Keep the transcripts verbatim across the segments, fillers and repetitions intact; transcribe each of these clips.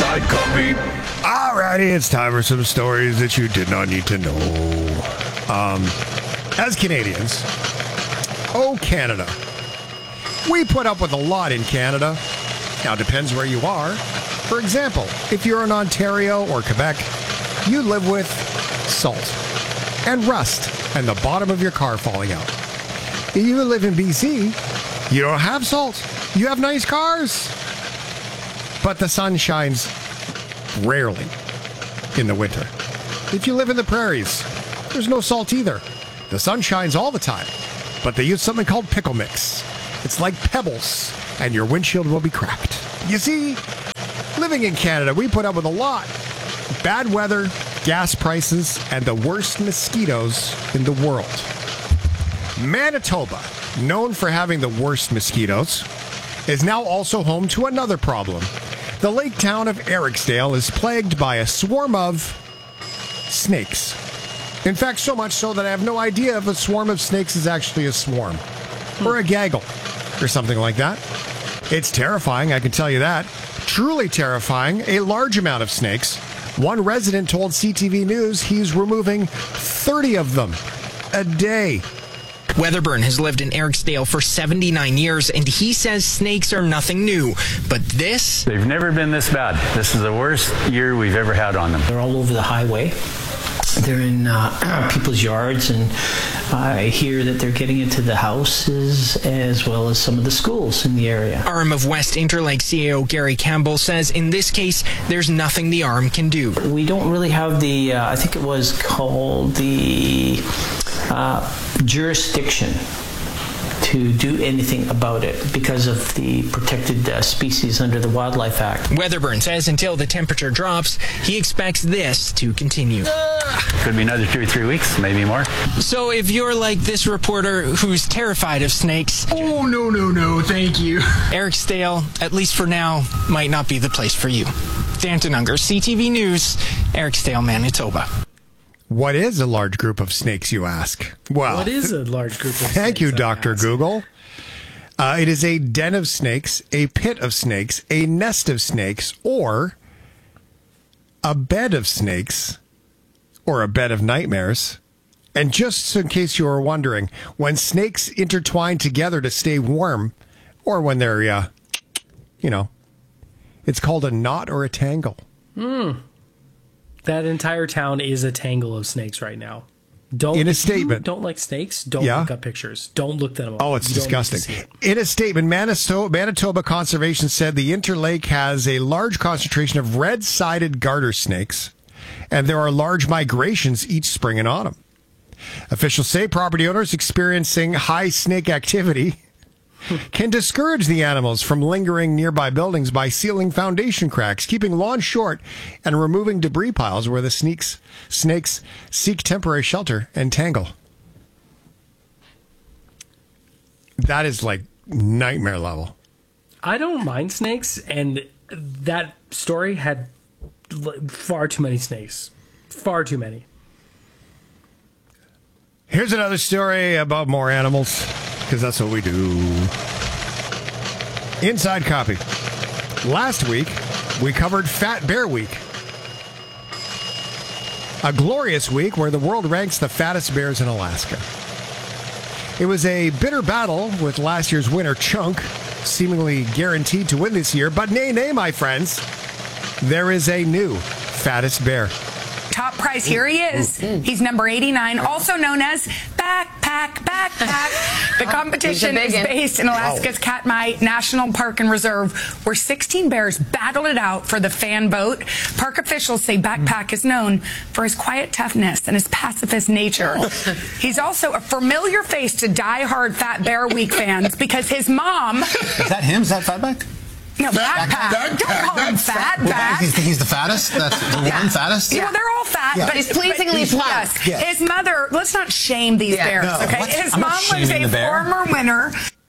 Inside Copy. Alrighty, it's time for some stories that you did not need to know. Um, as Canadians, oh Canada, we put up with a lot in Canada. Now, it depends where you are. For example, if you're in Ontario or Quebec, you live with salt and rust and the bottom of your car falling out. If you live in B C, you don't have salt. You have nice cars. But the sun shines rarely in the winter. If you live in the prairies, there's no salt either. The sun shines all the time, but they use something called pickle mix. It's like pebbles, and your windshield will be cracked. You see, living in Canada, we put up with a lot. Bad weather, gas prices, and the worst mosquitoes in the world. Manitoba, known for having the worst mosquitoes, is now also home to another problem. The lake town of Eriksdale is plagued by a swarm of snakes. In fact, so much so that I have no idea if a swarm of snakes is actually a swarm or a gaggle or something like that. It's terrifying, I can tell you that. Truly terrifying, a large amount of snakes. One resident told C T V News he's removing thirty of them a day. Weatherburn has lived in Eriksdale for seventy-nine years, and he says snakes are nothing new. But this... They've never been this bad. This is the worst year we've ever had on them. They're all over the highway. They're in uh, people's yards, and I hear that they're getting into the houses as well as some of the schools in the area. Arm of West Interlake C A O Gary Campbell says in this case, there's nothing the arm can do. We don't really have the, uh, I think it was called the uh, jurisdiction to do anything about it because of the protected uh, species under the Wildlife Act. Weatherburn says until the temperature drops, he expects this to continue. Could be another two or three weeks, maybe more. So if you're like this reporter who's terrified of snakes... Oh, no, no, no, thank you. Eriksdale, at least for now, might not be the place for you. Danton Unger, C T V News, Eriksdale, Manitoba. What is a large group of snakes, you ask? Well, what is a large group of snakes? Thank you, Doctor Google. Uh, it is a den of snakes, a pit of snakes, a nest of snakes, or a bed of snakes, or a bed of nightmares. And just in case you were wondering, when snakes intertwine together to stay warm, or when they're, uh, you know, it's called a knot or a tangle. Hmm. That entire town is a tangle of snakes right now. Don't in a statement. Don't like snakes? Don't yeah. look up pictures. Don't look them up. Oh, it's you disgusting. It. In a statement, Manitoba, Manitoba Conservation said the Interlake has a large concentration of red-sided garter snakes, and there are large migrations each spring and autumn. Officials say property owners experiencing high snake activity can discourage the animals from lingering nearby buildings by sealing foundation cracks, keeping lawns short, and removing debris piles where the snakes, snakes seek temporary shelter and tangle. That is like nightmare level. I don't mind snakes, and that story had far too many snakes. Far too many. Here's another story about more animals, because that's what we do. Inside Copy. Last week, we covered Fat Bear Week. A glorious week where the world ranks the fattest bears in Alaska. It was a bitter battle with last year's winner, Chunk, seemingly guaranteed to win this year. But nay, nay, my friends, there is a new fattest bear. Top prize, here he is. He's number eighty-nine, also known as Backpack, Backpack. The competition is based in Alaska's Katmai National Park and Reserve, where sixteen bears battled it out for the fan vote. Park officials say Backpack is known for his quiet toughness and his pacifist nature. He's also a familiar face to die-hard Fat Bear Week fans because his mom... Is that him? Is that Fatback? No, Backpack. Backpack. Don't call him fat. Well, back. He's, he's the fattest? That's the yeah. one fattest? Yeah, well, they're all fat, yeah. but he's pleasingly flat. Yes. Yes. His mother, let's not shame these yeah. bears, no, okay? what? His I'm mom was a former winner.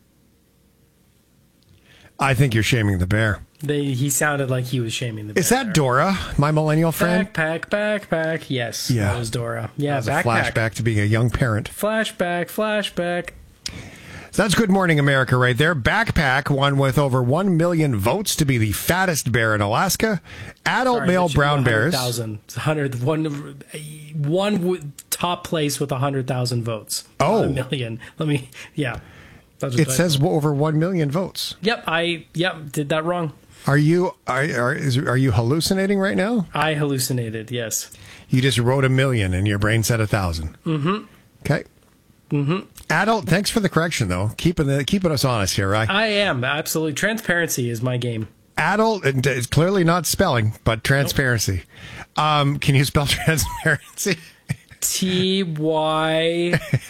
I think you're shaming the bear. They, he sounded like he was shaming the bear. Is that Dora, my millennial friend? Backpack, backpack. Yes, yeah. that was Dora. Yeah, that was backpack. a flashback to being a young parent. Flashback, flashback. So that's Good Morning America right there. Backpack won with over one million votes to be the fattest bear in Alaska. Adult Sorry, male it should be brown one hundred bears. thousand. It's one hundred, one, one w- top place with one hundred thousand votes. Oh. A million. Let me, yeah. That's what It I- says over one million votes. Yep, I, yep, did that wrong. Are you are, are, is, are you hallucinating right now? I hallucinated, yes. You just wrote a million and your brain said a thousand. Mm-hmm. Okay. Mm-hmm. Adult, thanks for the correction, though. Keeping the, keeping us honest here, right? I am, absolutely. Transparency is my game. Adult, and it's clearly not spelling, but transparency. Nope. Um, can you spell transparency? T Y.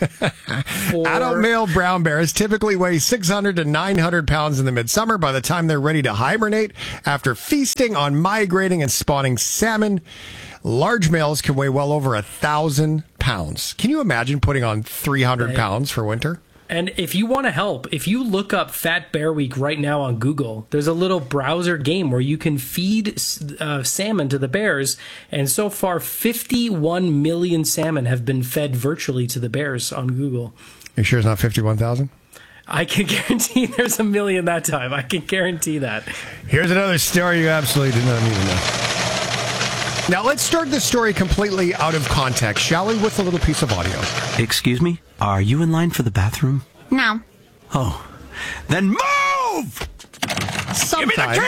Adult male brown bears typically weigh six hundred to nine hundred pounds in the midsummer. By the time they're ready to hibernate, after feasting on migrating and spawning salmon, large males can weigh well over a thousand pounds. Can you imagine putting on three hundred pounds for winter? And if you want to help, if you look up Fat Bear Week right now on Google, there's a little browser game where you can feed uh, salmon to the bears. And so far, fifty-one million salmon have been fed virtually to the bears on Google. Are you sure it's not fifty-one thousand? I can guarantee there's a million that time. I can guarantee that. Here's another story you absolutely did not need to know. Now, let's start this story completely out of context, shall we, with a little piece of audio. Excuse me? Are you in line for the bathroom? No. Oh. Then move! Sometimes, Give me the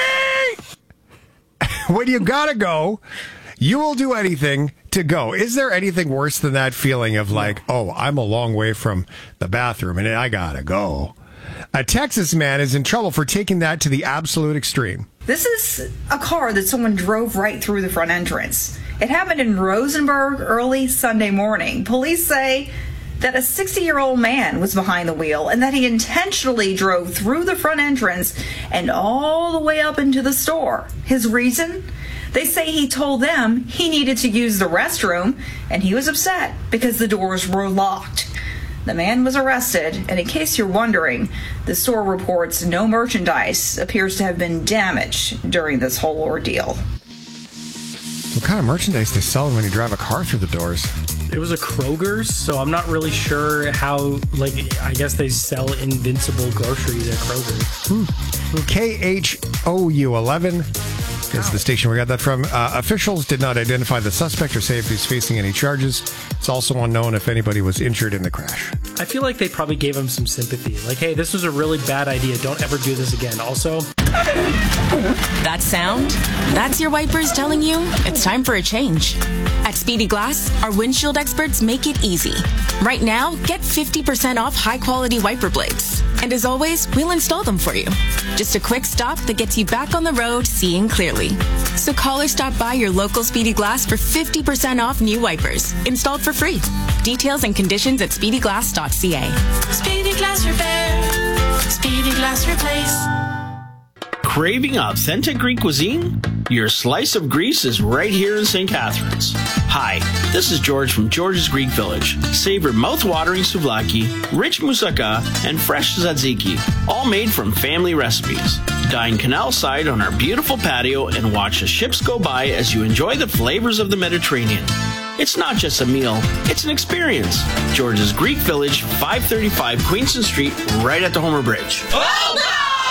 key! when you gotta go, you will do anything to go. Is there anything worse than that feeling of like, oh, I'm a long way from the bathroom and I gotta go? A Texas man is in trouble for taking that to the absolute extreme. This is a car that someone drove right through the front entrance. It happened in Rosenberg early Sunday morning. Police say that a sixty-year-old man was behind the wheel and that he intentionally drove through the front entrance and all the way up into the store. His reason? They say he told them he needed to use the restroom and he was upset because the doors were locked. The man was arrested, and in case you're wondering, the store reports no merchandise appears to have been damaged during this whole ordeal. What kind of merchandise they sell when you drive a car through the doors? It was a Kroger's, so I'm not really sure how, like, I guess they sell Invincible groceries at Kroger. Hmm. K H O U eleven is the station we got that from. Uh, officials did not identify the suspect or say if he's facing any charges. It's also unknown if anybody was injured in the crash. I feel like they probably gave him some sympathy. Like, hey, this was a really bad idea. Don't ever do this again. Also, that sound? That's your wipers telling you it's time for a change. At Speedy Glass, our windshield experts make it easy. Right now, get fifty percent off high-quality wiper blades. And as always, we'll install them for you. Just a quick stop that gets you back on the road seeing clearly. So call or stop by your local Speedy Glass for fifty percent off new wipers, installed for free. Details and conditions at speedy glass dot c a. Speedy Glass Repair. Speedy Glass Replace. Craving authentic Greek cuisine? Your slice of Greece is right here in Saint Catharines. Hi, this is George from George's Greek Village. Savor mouth-watering souvlaki, rich moussaka, and fresh tzatziki, all made from family recipes. Dine canal side on our beautiful patio and watch the ships go by as you enjoy the flavors of the Mediterranean. It's not just a meal, it's an experience. George's Greek Village, five thirty-five Queenston Street, right at the Homer Bridge. Oh, no!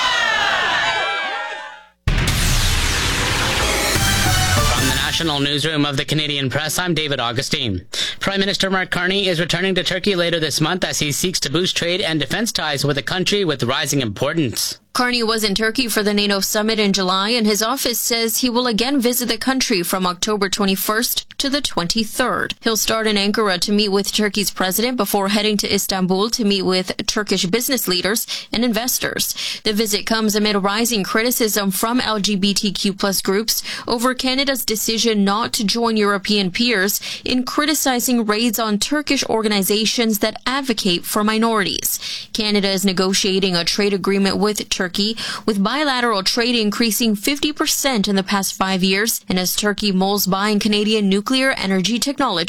National Newsroom of the Canadian Press, I'm David Augustine. Prime Minister Mark Carney is returning to Turkey later this month as he seeks to boost trade and defense ties with a country with rising importance. Carney was in Turkey for the NATO summit in July, and his office says he will again visit the country from October twenty-first to the twenty-third. He'll start in Ankara to meet with Turkey's president before heading to Istanbul to meet with Turkish business leaders and investors. The visit comes amid rising criticism from L G B T Q plus groups over Canada's decision not to join European peers in criticizing raids on Turkish organizations that advocate for minorities. Canada is negotiating a trade agreement with Turkey Turkey, with bilateral trade increasing fifty percent in the past five years, and as Turkey mulls buying Canadian nuclear energy technology.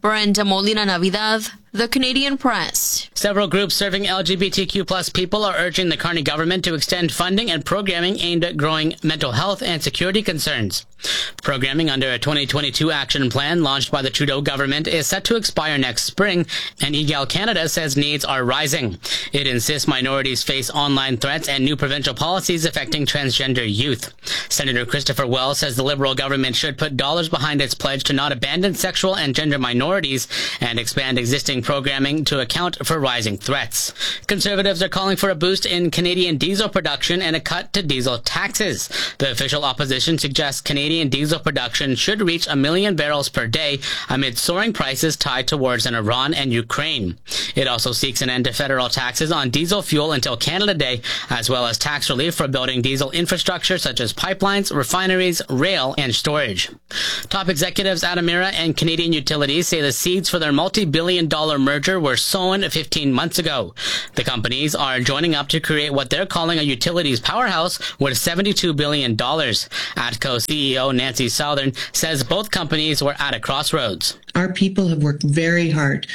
Brenda Molina Navidad, The Canadian Press. Several groups serving L G B T Q plus people are urging the Carney government to extend funding and programming aimed at growing mental health and security concerns. Programming under a twenty twenty-two action plan launched by the Trudeau government is set to expire next spring, and E G A L Canada says needs are rising. It insists minorities face online threats and new provincial policies affecting transgender youth. Senator Christopher Wells says the Liberal government should put dollars behind its pledge to not abandon sexual and gender minorities and expand existing programming to account for rising threats. Conservatives are calling for a boost in Canadian diesel production and a cut to diesel taxes. The official opposition suggests Canadian diesel production should reach a million barrels per day amid soaring prices tied to wars in Iran and Ukraine. It also seeks an end to federal taxes on diesel fuel until Canada Day, as well as tax relief for building diesel infrastructure such as pipelines, refineries, rail, and storage. Top executives at Emera and Canadian Utilities say the seeds for their multi-billion dollar merger were sown fifteen months ago. The companies are joining up to create what they're calling a utilities powerhouse worth seventy-two billion dollars. ATCO C E O Nancy Southern says both companies were at a crossroads. Our people have worked very hard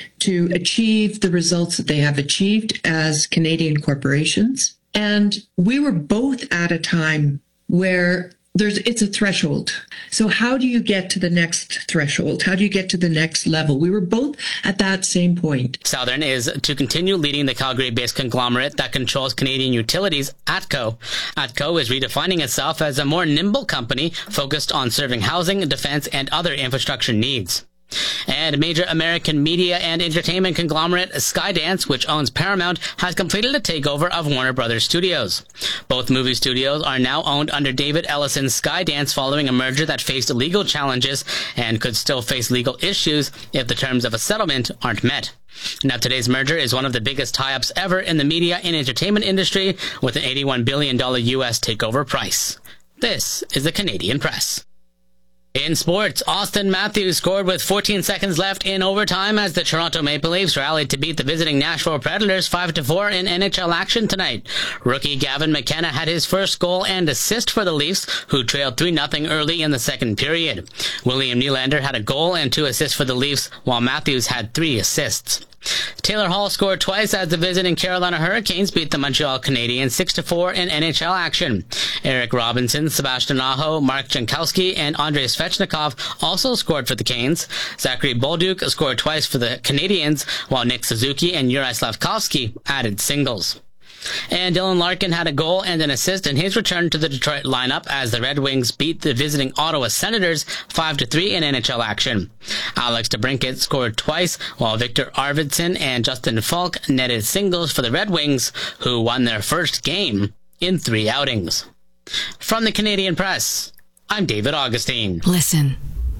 to achieve the results that they have achieved as Canadian corporations. And we were both at a time where there's it's a threshold. So how do you get to the next threshold? How do you get to the next level? We were both at that same point. Southern is to continue leading the Calgary-based conglomerate that controls Canadian Utilities, ATCO. ATCO is redefining itself as a more nimble company focused on serving housing, defense, and other infrastructure needs. And major American media and entertainment conglomerate Skydance, which owns Paramount, has completed a takeover of Warner Brothers Studios. Both movie studios are now owned under David Ellison's Skydance following a merger that faced legal challenges and could still face legal issues if the terms of a settlement aren't met. Now, today's merger is one of the biggest tie-ups ever in the media and entertainment industry, with an eighty-one billion dollars U S takeover price. This is the Canadian Press. In sports, Auston Matthews scored with fourteen seconds left in overtime as the Toronto Maple Leafs rallied to beat the visiting Nashville Predators five to four in N H L action tonight. Rookie Gavin McKenna had his first goal and assist for the Leafs, who trailed three nothing early in the second period. William Nylander had a goal and two assists for the Leafs, while Matthews had three assists. Taylor Hall scored twice as the visiting Carolina Hurricanes beat the Montreal Canadiens six to four in N H L action. Eric Robinson, Sebastian Aho, Mark Jankowski, and Andrei Svechnikov also scored for the Canes. Zachary Bolduc scored twice for the Canadiens, while Nick Suzuki and Yuri Slavkovsky added singles. And Dylan Larkin had a goal and an assist in his return to the Detroit lineup as the Red Wings beat the visiting Ottawa Senators five to three in N H L action. Alex DeBrincat scored twice, while Victor Arvidsson and Justin Falk netted singles for the Red Wings, who won their first game in three outings. From the Canadian Press, I'm David Augustine. Listen.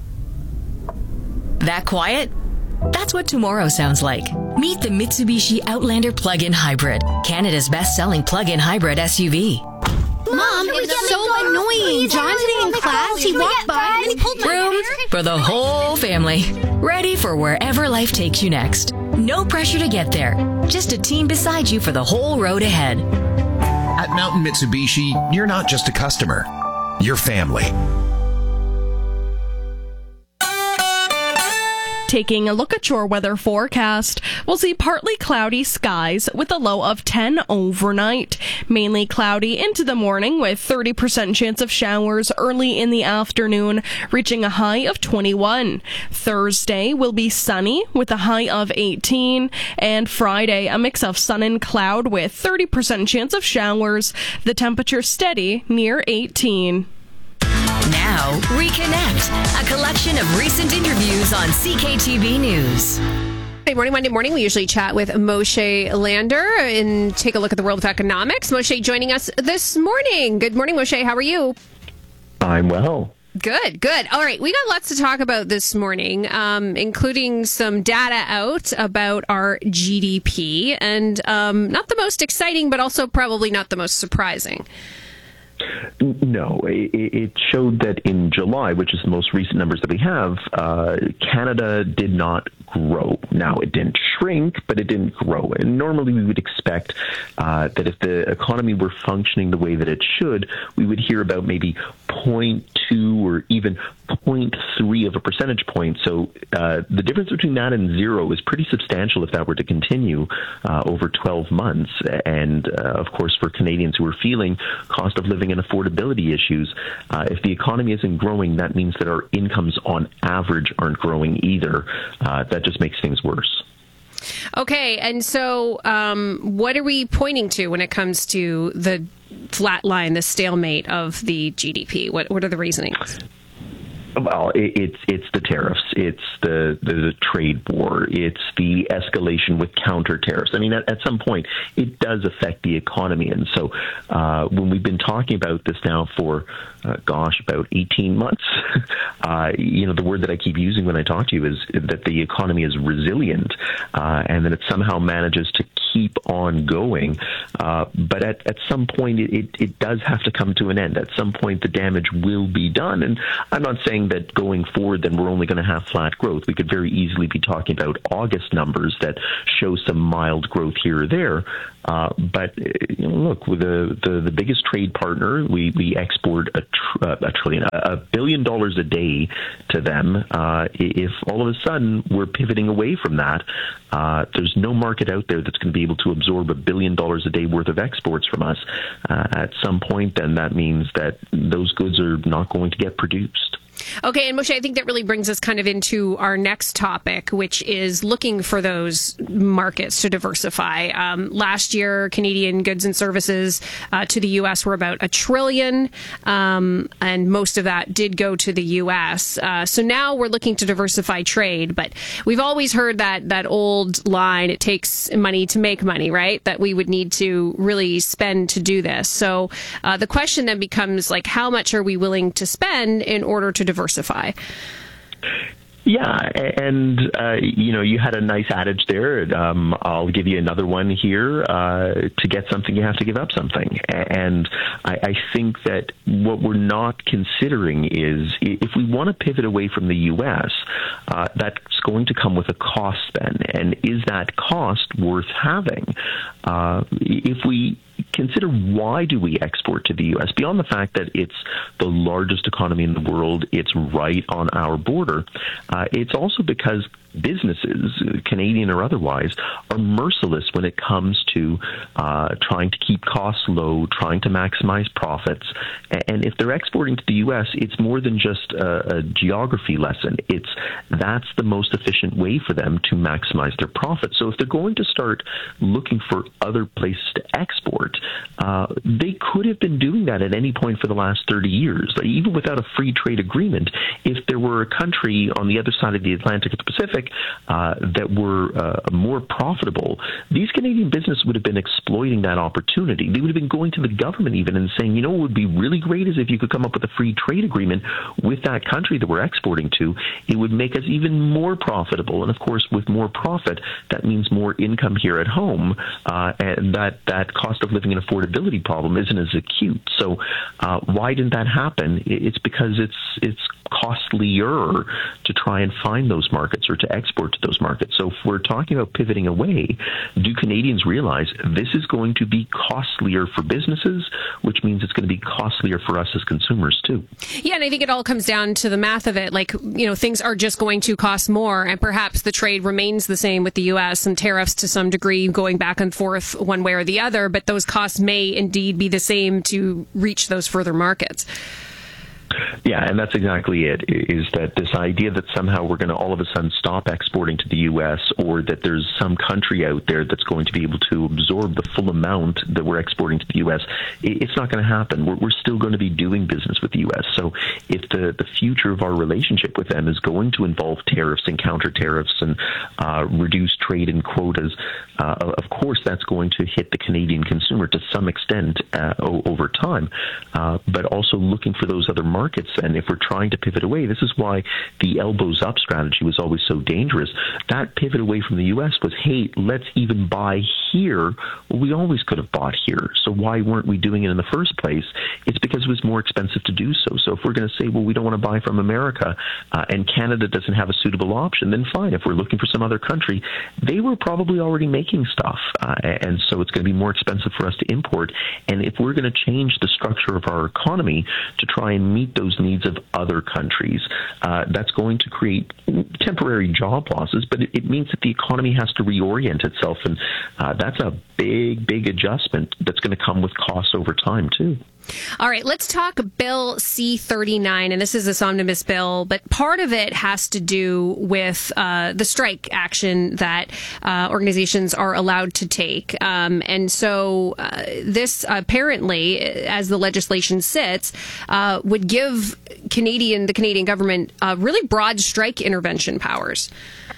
That quiet? That's what tomorrow sounds like. Meet the Mitsubishi Outlander Plug-in Hybrid, Canada's best-selling plug-in hybrid S U V. Mom, it was so annoying. John today in class, he walked by and then he pulled my Room hair. for the whole family. Ready for wherever life takes you next. No pressure to get there. Just a team beside you for the whole road ahead. At Mountain Mitsubishi, you're not just a customer. You're family. Taking a look at your weather forecast, we'll see partly cloudy skies with a low of ten overnight. Mainly cloudy into the morning with thirty percent chance of showers early in the afternoon, reaching a high of twenty-one. Thursday will be sunny with a high of eighteen. And Friday, a mix of sun and cloud with thirty percent chance of showers. The temperature steady near eighteen. Now, Reconnect, a collection of recent interviews on C K T V News. Monday morning, Monday morning, we usually chat with Moshe Lander and take a look at the world of economics. Moshe joining us this morning. Good morning, Moshe. How are you? I'm well. Good, good. All right, we got lots to talk about this morning, um, including some data out about our G D P, and um, not the most exciting, but also probably not the most surprising. No, it showed that in July, which is the most recent numbers that we have, uh, Canada did not grow. Now, it didn't shrink, but it didn't grow. And normally we would expect uh, that if the economy were functioning the way that it should, we would hear about maybe zero point two or even zero point three of a percentage point. So uh, the difference between that and zero is pretty substantial if that were to continue uh, over twelve months. And uh, of course, for Canadians who are feeling cost of living and affordability issues, uh, if the economy isn't growing, that means that our incomes on average aren't growing either. Uh, that just makes things worse. Okay, and so um, what are we pointing to when it comes to the flat line, the stalemate of the G D P? What what are the reasonings? Well, it, it's it's the tariffs, it's the, the the trade war, it's the escalation with counter tariffs. I mean, at, at some point, it does affect the economy, and so uh, when we've been talking about this now for, uh, gosh, about eighteen months, uh, you know, the word that I keep using when I talk to you is that the economy is resilient, uh, and that it somehow manages to keep on going. Uh, but at, at some point, it, it, it does have to come to an end. At some point, the damage will be done, and I'm not saying that going forward then we're only going to have flat growth. We could very easily be talking about August numbers that show some mild growth here or there. Uh, but you know, look, with the, the the biggest trade partner, we we export a, tr- a trillion, a billion dollars a day to them. Uh, if all of a sudden we're pivoting away from that, uh, there's no market out there that's going to be able to absorb a billion dollars a day worth of exports from us. Uh, at some point, then that means that those goods are not going to get produced. Okay, and Moshe, I think that really brings us kind of into our next topic, which is looking for those markets to diversify. Um, last year, Canadian goods and services uh, to the U S were about a trillion, um, and most of that did go to the U S. Uh, so now we're looking to diversify trade, but we've always heard that that old line, it takes money to make money, right? That we would need to really spend to do this. So uh, the question then becomes, like, how much are we willing to spend in order to diversify? Yeah, and, uh, you know, you had a nice adage there. Um, I'll give you another one here. Uh, to get something, you have to give up something. And I, I think that what we're not considering is if we want to pivot away from the U S, uh, that's going to come with a cost then. And is that cost worth having? Uh, if we consider why do we export to the U S, beyond the fact that it's the largest economy in the world, it's right on our border, uh, it's also because businesses, Canadian or otherwise, are merciless when it comes to uh, trying to keep costs low, trying to maximize profits. And if they're exporting to the U S, it's more than just a, a geography lesson. It's that's the most efficient way for them to maximize their profits. So if they're going to start looking for other places to export, uh, they could have been doing that at any point for the last thirty years. Like, even without a free trade agreement, if there were a country on the other side of the Atlantic or the Pacific Uh, that were uh, more profitable, these Canadian businesses would have been exploiting that opportunity. They would have been going to the government even and saying, you know, what would be really great is if you could come up with a free trade agreement with that country that we're exporting to. It would make us even more profitable. And of course, with more profit, that means more income here at home. Uh, and that, that cost of living and affordability problem isn't as acute. So uh, why didn't that happen? It's because it's it's costlier to try and find those markets or to export to those markets. So if we're talking about pivoting away, do Canadians realize this is going to be costlier for businesses, which means it's going to be costlier for us as consumers too? Yeah, and I think it all comes down to the math of it. Like, you know, things are just going to cost more, and perhaps the trade remains the same with the U S and tariffs to some degree going back and forth one way or the other, but those costs may indeed be the same to reach those further markets. Yeah, and that's exactly it, is that this idea that somehow we're going to all of a sudden stop exporting to the U S, or that there's some country out there that's going to be able to absorb the full amount that we're exporting to the U S, it's not going to happen. We're, we're still going to be doing business with the U S. So if the, the future of our relationship with them is going to involve tariffs and counter tariffs and uh, reduced trade and quotas, uh, of course that's going to hit the Canadian consumer to some extent uh, over time, uh, but also looking for those other markets. Markets, and if we're trying to pivot away, this is why the elbows up strategy was always so dangerous. That pivot away from the U S was, hey, let's even buy here. Well, we always could have bought here, so why weren't we doing it in the first place? It's because it was more expensive to do so. So if we're going to say, well, we don't want to buy from America, uh, and Canada doesn't have a suitable option, then fine. If we're looking for some other country, they were probably already making stuff, uh, and so it's going to be more expensive for us to import. And if we're going to change the structure of our economy to try and meet meet those needs of other countries. Uh, that's going to create temporary job losses, but it, it means that the economy has to reorient itself, and uh, that's a big, big adjustment that's going to come with costs over time, too. All right, let's talk Bill C thirty-nine, and this is this omnibus bill, but part of it has to do with uh, the strike action that uh, organizations are allowed to take. Um, and so uh, this apparently, as the legislation sits, uh, would give Canadian the Canadian government uh, really broad strike intervention powers.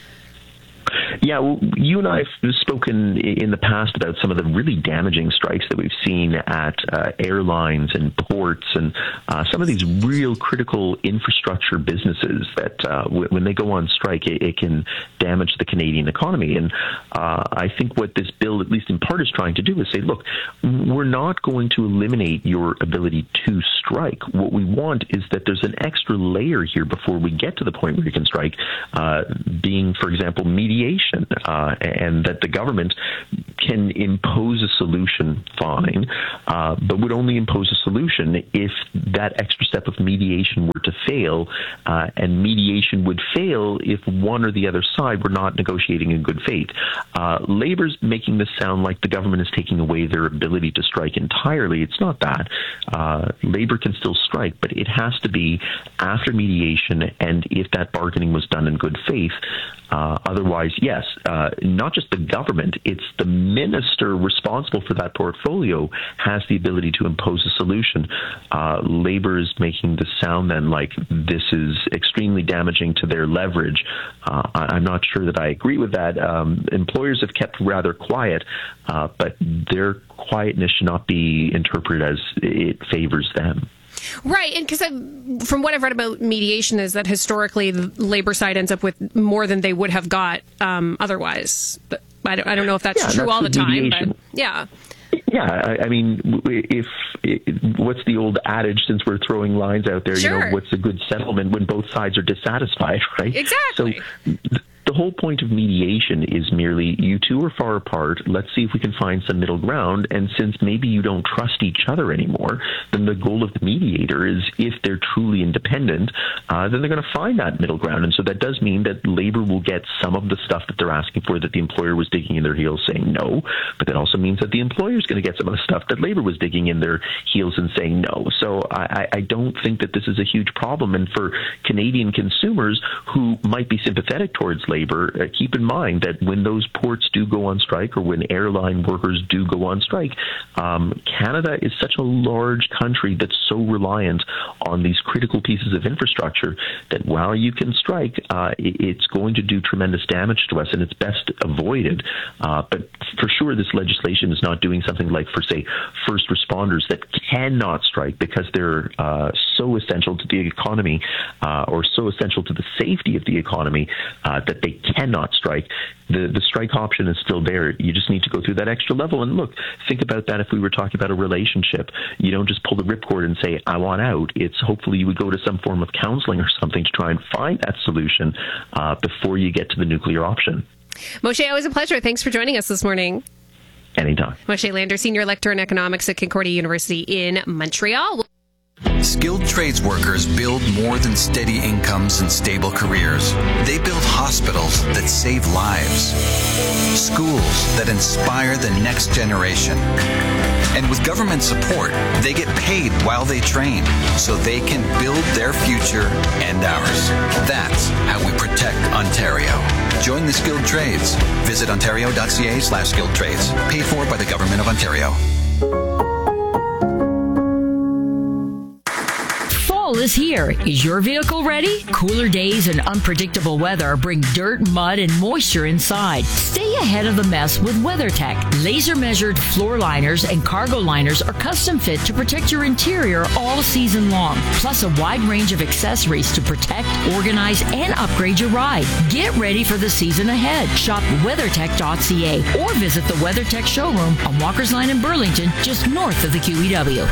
Yeah, well, you and I have spoken in the past about some of the really damaging strikes that we've seen at uh, airlines and ports and uh, some of these real critical infrastructure businesses that uh, w- when they go on strike, it, it can damage the Canadian economy. And uh, I think what this bill, at least in part, is trying to do is say, look, we're not going to eliminate your ability to strike. What we want is that there's an extra layer here before we get to the point where you can strike, uh, being, for example, mediation, uh, and that the government can impose a solution, fine, uh, but would only impose a solution if that extra step of mediation were to fail, uh, and mediation would fail if one or the other side were not negotiating in good faith. Uh, Labor's making this sound like the government is taking away their ability to strike entirely. It's not that. Uh, Labor can still strike, but it has to be after mediation and if that bargaining was done in good faith. Uh, otherwise, yes, uh, not just the government, it's the minister responsible for that portfolio has the ability to impose a solution. Uh, Labor is making this sound then like this is extremely damaging to their leverage. Uh, I, I'm not sure that I agree with that. Um, employers have kept rather quiet, uh, but their quietness should not be interpreted as it favors them. Right, and because from what I've read about mediation is that historically the labor side ends up with more than they would have got um, otherwise. But I don't, I don't know if that's yeah, true that's all the time. Mediation. But yeah. Yeah, I, I mean, if, if what's the old adage? Since we're throwing lines out there, sure. you know, what's a good settlement when both sides are dissatisfied, right? Exactly. So th- the whole point of mediation is merely you two are far apart. Let's see if we can find some middle ground. And since maybe you don't trust each other anymore, then the goal of the mediator is if they're truly independent, uh, then they're going to find that middle ground. And so that does mean that Labor will get some of the stuff that they're asking for that the employer was digging in their heels saying no. But that also means that the employer is going to get some of the stuff that Labor was digging in their heels and saying no. So I, I don't think that this is a huge problem. And for Canadian consumers who might be sympathetic towards Labor, Uh, keep in mind that when those ports do go on strike or when airline workers do go on strike, um, Canada is such a large country that's so reliant on these critical pieces of infrastructure that while you can strike, uh, it, it's going to do tremendous damage to us, and it's best avoided. Uh, but for sure, this legislation is not doing something like, for, say, first responders that cannot strike because they're uh, so essential to the economy uh, or so essential to the safety of the economy uh, that they cannot strike. The the strike option is still there. You just need to go through that extra level. And look, think about that if we were talking about a relationship. You don't just pull the ripcord and say, I want out. It's hopefully you would go to some form of counseling or something to try and find that solution uh, before you get to the nuclear option. Moshe, always a pleasure. Thanks for joining us this morning. Anytime. Moshe Lander, Senior Lecturer in Economics at Concordia University in Montreal. Skilled trades workers build more than steady incomes and stable careers. They build hospitals that save lives, schools that inspire the next generation. And with government support, they get paid while they train so they can build their future and ours. That's how we protect Ontario. Join the skilled trades. Visit ontario.ca slash skilled trades. Paid for by the Government of Ontario. Fall is here. Is your vehicle ready? Cooler days and unpredictable weather bring dirt, mud, and moisture inside. Stay ahead of the mess with WeatherTech. Laser-measured floor liners and cargo liners are custom fit to protect your interior all season long. Plus a wide range of accessories to protect, organize, and upgrade your ride. Get ready for the season ahead. Shop weathertech dot c a or visit the WeatherTech showroom on Walker's Line in Burlington, just north of the Q E W.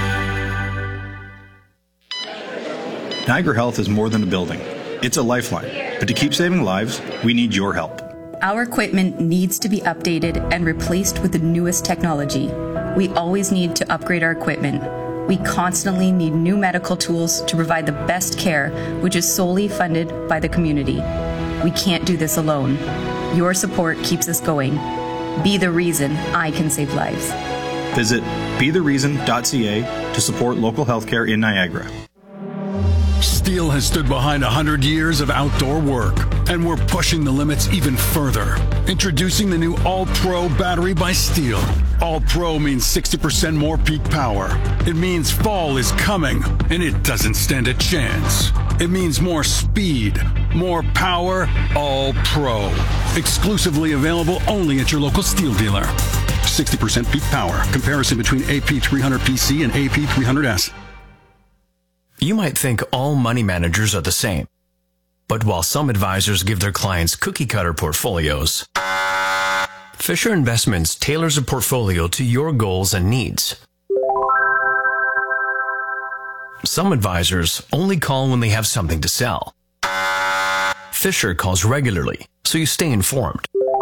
Niagara Health is more than a building. It's a lifeline. But to keep saving lives, we need your help. Our equipment needs to be updated and replaced with the newest technology. We always need to upgrade our equipment. We constantly need new medical tools to provide the best care, which is solely funded by the community. We can't do this alone. Your support keeps us going. Be the reason I can save lives. Visit be the reason dot c a to support local healthcare in Niagara. Steel has stood behind one hundred years of outdoor work, and we're pushing the limits even further. Introducing the new All-Pro battery by Steel. All-Pro means sixty percent more peak power. It means fall is coming, and it doesn't stand a chance. It means more speed, more power, All-Pro. Exclusively available only at your local Steel dealer. sixty percent peak power. Comparison between A P three hundred P C and A P three hundred S. You might think all money managers are the same. But while some advisors give their clients cookie-cutter portfolios, Fisher Investments tailors a portfolio to your goals and needs. Some advisors only call when they have something to sell. Fisher calls regularly, so you stay informed.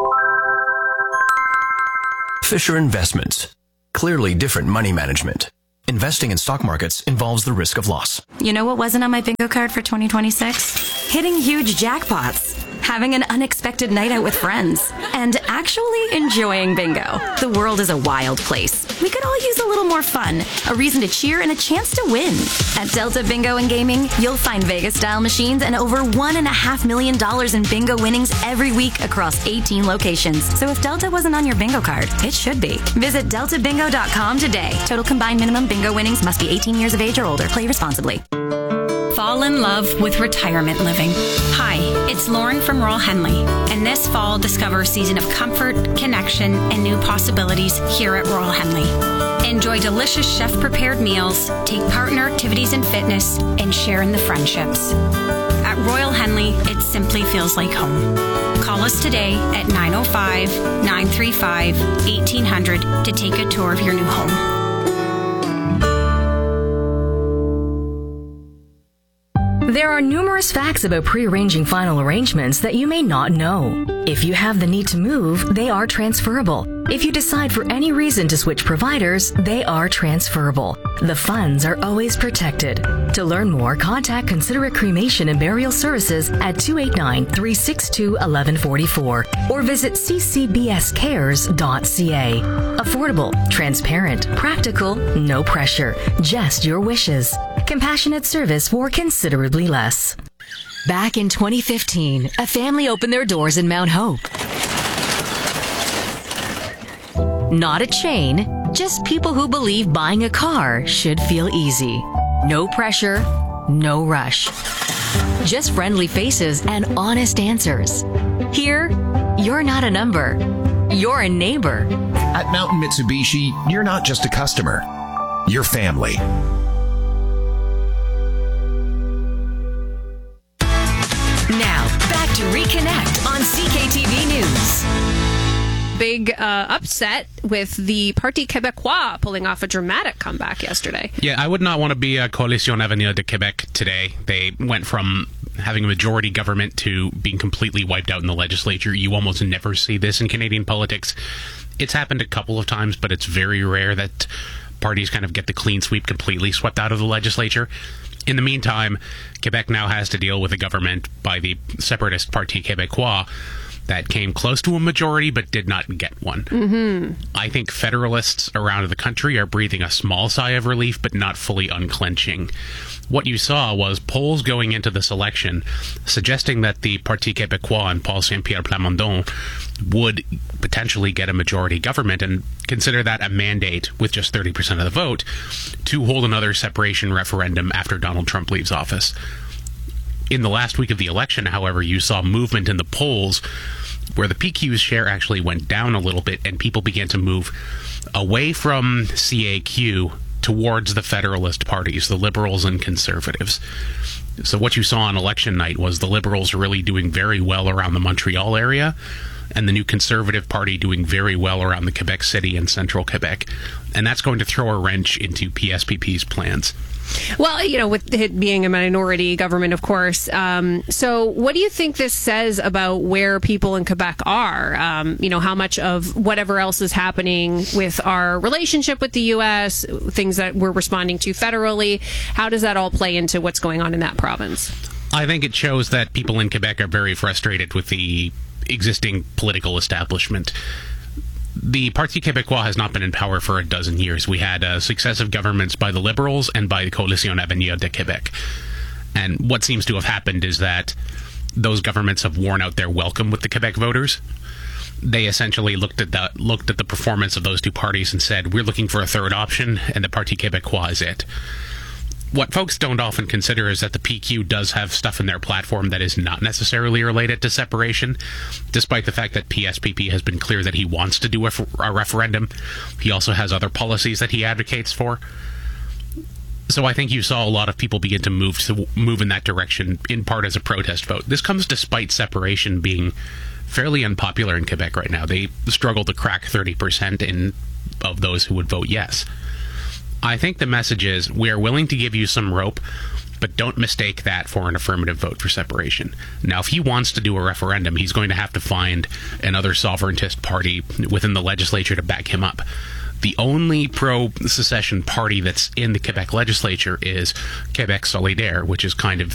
Fisher Investments. Clearly different money management. Investing in stock markets involves the risk of loss. You know what wasn't on my bingo card for twenty twenty-six? Hitting huge jackpots, having an unexpected night out with friends, and actually enjoying bingo. The world is a wild place. We could all use a little more fun, a reason to cheer, and a chance to win. At Delta Bingo and Gaming, you'll find Vegas-style machines and over one and a half million dollars in bingo winnings every week across eighteen locations. So if Delta wasn't on your bingo card, it should be. Visit delta bingo dot com today. Total combined minimum bingo winnings must be eighteen years of age or older. Play responsibly. Fall in love with retirement living. Hi, it's Lauren from Royal Henley, and this fall discover a season of comfort, connection, and new possibilities here at Royal Henley. Enjoy delicious chef-prepared meals, take part in our activities and fitness, and share in the friendships. At Royal Henley, it simply feels like home. Call us today at nine oh five, nine three five, eighteen hundred to take a tour of your new home. There are numerous facts about pre-arranging final arrangements that you may not know. If you have the need to move, they are transferable. If you decide for any reason to switch providers, they are transferable. The funds are always protected. To learn more, contact Considerate Cremation and Burial Services at two eight nine, three six two, one one four four or visit c c b s cares dot c a. Affordable, transparent, practical, no pressure, just your wishes. Compassionate service for considerably less. Back in twenty fifteen, a family opened their doors in Mount Hope. Not a chain, just people who believe buying a car should feel easy. No pressure, no rush. Just friendly faces and honest answers. Here, you're not a number. You're a neighbor. At Mountain Mitsubishi, you're not just a customer. You're family. Now, back to Reconnect on C K T V News. Big uh, upset with the Parti Québécois pulling off a dramatic comeback yesterday. Yeah, I would not want to be a Coalition Avenir de Québec today. They went from having a majority government to being completely wiped out in the legislature. You almost never see this in Canadian politics. It's happened a couple of times, but it's very rare that parties kind of get the clean sweep completely swept out of the legislature. In the meantime, Quebec now has to deal with a government by the separatist Parti Québécois that came close to a majority but did not get one. Mm-hmm. I think federalists around the country are breathing a small sigh of relief but not fully unclenching. What you saw was polls going into this election suggesting that the Parti Québécois and Paul Saint-Pierre Plamondon would potentially get a majority government, and consider that a mandate with just thirty percent of the vote to hold another separation referendum after Donald Trump leaves office. In the last week of the election, however, you saw movement in the polls where the P Q's share actually went down a little bit and people began to move away from C A Q towards the Federalist parties, the Liberals and Conservatives. So what you saw on election night was the Liberals really doing very well around the Montreal area, and the new Conservative Party doing very well around the Quebec City and central Quebec. And that's going to throw a wrench into P S P P's plans. Well, you know, with it being a minority government, of course. Um, so what do you think this says about where people in Quebec are? Um, you know, how much of whatever else is happening with our relationship with the U S, things that we're responding to federally, how does that all play into what's going on in that province? I think it shows that people in Quebec are very frustrated with the existing political establishment. The Parti Québécois has not been in power for a dozen years. We had uh, successive governments by the Liberals and by the Coalition Avenir de Québec. And what seems to have happened is that those governments have worn out their welcome with the Quebec voters. They essentially looked at the looked at the performance of those two parties and said, we're looking for a third option, and the Parti Québécois is it. What folks don't often consider is that the P Q does have stuff in their platform that is not necessarily related to separation, despite the fact that P S P P has been clear that he wants to do a, a referendum. He also has other policies that he advocates for. So I think you saw a lot of people begin to move to move in that direction, in part as a protest vote. This comes despite separation being fairly unpopular in Quebec right now. They struggle to crack thirty percent in of those who would vote yes. I think the message is, we are willing to give you some rope, but don't mistake that for an affirmative vote for separation. Now, if he wants to do a referendum, he's going to have to find another sovereigntist party within the legislature to back him up. The only pro-secession party that's in the Quebec legislature is Québec Solidaire, which is kind of